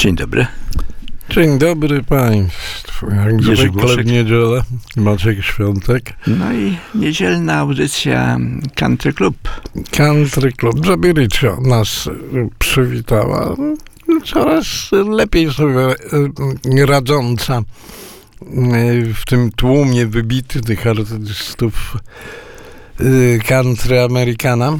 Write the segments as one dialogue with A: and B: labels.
A: Dzień dobry.
B: Dzień dobry Państwu. Jak zwykle w niedzielę, Maciek Świątek.
A: No i niedzielna audycja Country Club.
B: Country Club. Zabiricio nas przywitała. Coraz lepiej sobie radząca w tym tłumie wybitnych artystów country Amerykana.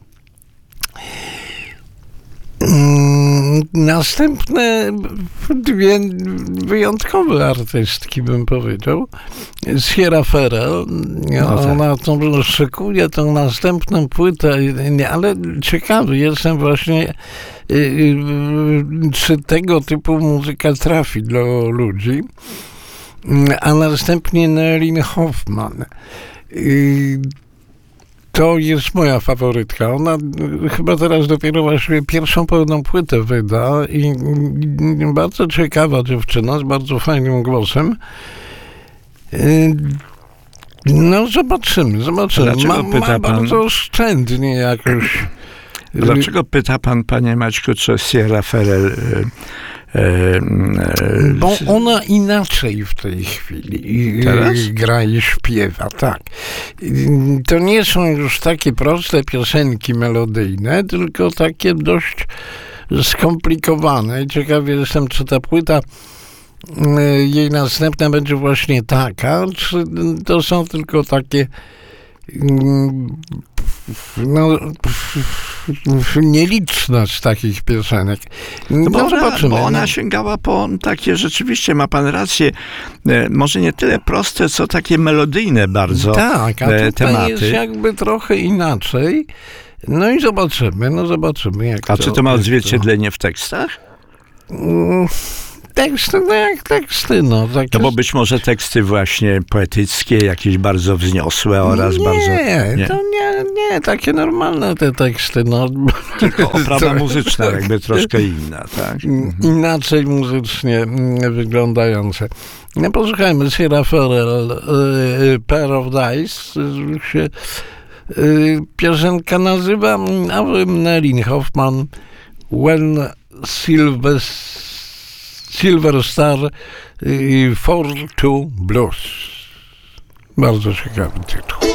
B: Następne dwie wyjątkowe artystki, bym powiedział. Sierra Ferrell. Ona to szykuje tą następną płytę, ale ciekawy jestem właśnie, czy tego typu muzyka trafi do ludzi. A następnie Nelly Hoffman. To jest moja faworytka. Ona chyba teraz dopiero właśnie pierwszą pełną płytę wyda i bardzo ciekawa dziewczyna z bardzo fajnym głosem. No zobaczymy.
A: Dlaczego pyta pan
B: bardzo oszczędnie jakoś.
A: Dlaczego pyta pan, panie Maćku, czy Sierra Ferrell...
B: Bo ona inaczej w tej chwili gra i śpiewa, tak. To nie są już takie proste piosenki melodyjne, tylko takie dość skomplikowane. Ciekawy jestem, czy ta płyta jej następna będzie właśnie taka, czy to są tylko takie nieliczne z takich piosenek.
A: Bo ona sięgała po takie, rzeczywiście ma pan rację, może nie tyle proste, co takie melodyjne bardzo
B: tak, a tutaj
A: tematy.
B: Jest jakby trochę inaczej. No i zobaczymy jak
A: A czy to ma odzwierciedlenie w tekstach?
B: Teksty, no jak teksty, no.
A: To bo być może teksty właśnie poetyckie, jakieś bardzo wzniosłe oraz bardzo...
B: Nie, to nie, takie normalne te teksty, no.
A: Tylko oprawa muzyczna jakby troszkę inna, tak?
B: Inaczej muzycznie wyglądające. No posłuchajmy, Sierra Ferrell, Pair of Dice, się piosenka nazywa, a Nelly Hoffman, When Silver Star for Two Blues. Bardzo ciekawy tytuł.